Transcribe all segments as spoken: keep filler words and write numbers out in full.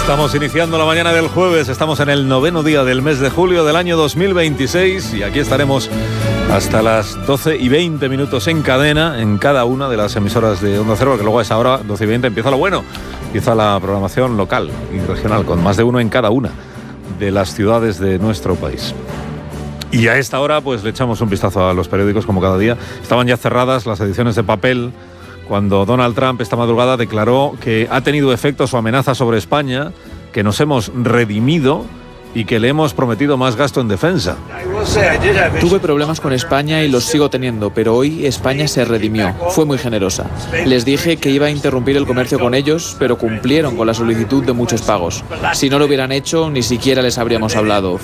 Estamos iniciando la mañana del jueves, estamos en el noveno día del mes de julio del año dos mil veintiséis y aquí estaremos hasta las doce y veinte minutos en cadena en cada una de las emisoras de Onda Cero, porque luego a esa hora, doce y veinte, empieza lo bueno, empieza la programación local y regional, con más de uno en cada una de las ciudades de nuestro país. Y a esta hora pues le echamos un vistazo a los periódicos como cada día. Estaban ya cerradas las ediciones de papel cuando Donald Trump esta madrugada declaró que ha tenido efecto su amenaza sobre España, que nos hemos redimido y que le hemos prometido más gasto en defensa. Tuve problemas con España y los sigo teniendo, pero hoy España se redimió. Fue muy generosa. Les dije que iba a interrumpir el comercio con ellos, pero cumplieron con la solicitud de muchos pagos. Si no lo hubieran hecho, ni siquiera les habríamos hablado.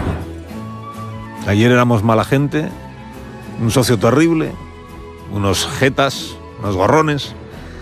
Ayer éramos mala gente, un socio terrible, unos jetas, unos gorrones,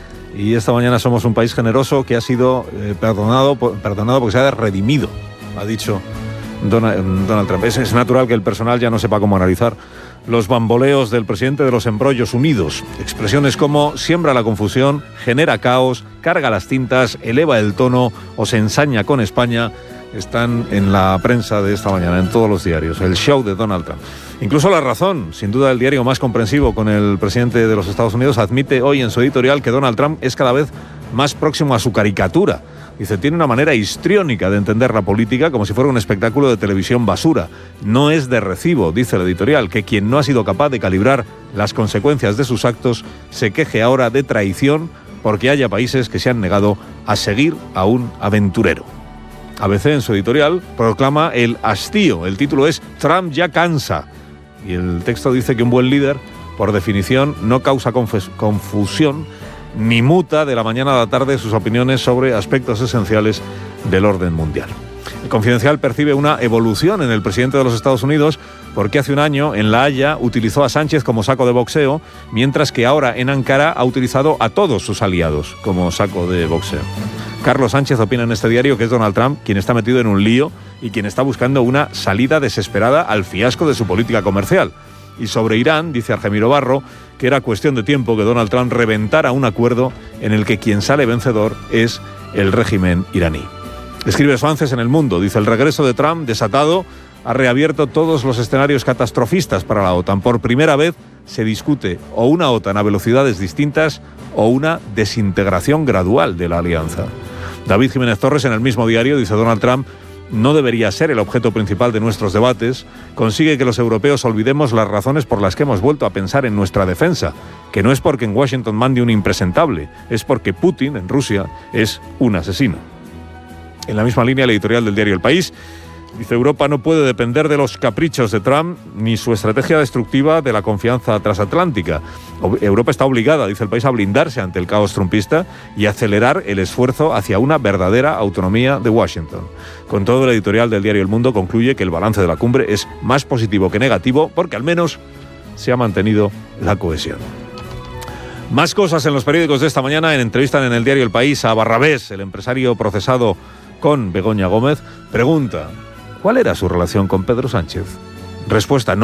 y esta mañana somos un país generoso que ha sido eh, perdonado, perdonado porque se ha redimido, ha dicho Donald, Donald Trump. Es, es natural que el personal ya no sepa cómo analizar los bamboleos del presidente de los embrollos unidos. Expresiones como siembra la confusión, genera caos, carga las tintas, eleva el tono o se ensaña con España están en la prensa de esta mañana, en todos los diarios. El show de Donald Trump. Incluso La Razón, sin duda el diario más comprensivo con el presidente de los Estados Unidos, admite hoy en su editorial que Donald Trump es cada vez más próximo a su caricatura. Dice, tiene una manera histriónica de entender la política como si fuera un espectáculo de televisión basura. No es de recibo, dice el editorial, que quien no ha sido capaz de calibrar las consecuencias de sus actos se queje ahora de traición porque haya países que se han negado a seguir a un aventurero. A B C en su editorial proclama el hastío. El título es Trump ya cansa. Y el texto dice que un buen líder, por definición, no causa confes- confusión ni muta de la mañana a la tarde sus opiniones sobre aspectos esenciales del orden mundial. El Confidencial percibe una evolución en el presidente de los Estados Unidos porque hace un año en La Haya utilizó a Sánchez como saco de boxeo, mientras que ahora en Ankara ha utilizado a todos sus aliados como saco de boxeo. Carlos Sánchez opina en este diario que es Donald Trump quien está metido en un lío y quien está buscando una salida desesperada al fiasco de su política comercial. Y sobre Irán, dice Argemiro Barro, que era cuestión de tiempo que Donald Trump reventara un acuerdo en el que quien sale vencedor es el régimen iraní. Escribe Suárez en El Mundo, dice el regreso de Trump desatado ha reabierto todos los escenarios catastrofistas para la OTAN. Por primera vez se discute o una OTAN a velocidades distintas o una desintegración gradual de la alianza. David Jiménez Torres en el mismo diario dice Donald Trump no debería ser el objeto principal de nuestros debates, consigue que los europeos olvidemos las razones por las que hemos vuelto a pensar en nuestra defensa, que no es porque en Washington mande un impresentable, es porque Putin en Rusia es un asesino. En la misma línea, el editorial del diario El País dice Europa no puede depender de los caprichos de Trump ni su estrategia destructiva de la confianza transatlántica. Europa está obligada, dice El País, a blindarse ante el caos trumpista y acelerar el esfuerzo hacia una verdadera autonomía de Washington. Con todo, el editorial del diario El Mundo concluye que el balance de la cumbre es más positivo que negativo porque al menos se ha mantenido la cohesión. Más cosas en los periódicos de esta mañana. En entrevista en el diario El País a Barrabés, el empresario procesado con Begoña Gómez, pregunta ¿cuál era su relación con Pedro Sánchez? Respuesta: no.